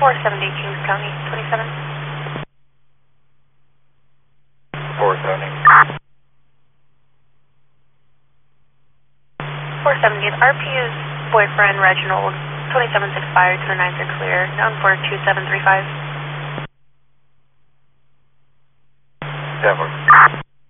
470 Kings County, 27. 470. 470, RP is boyfriend Reginald, 27's expired, 29's are clear, known for 2735. 7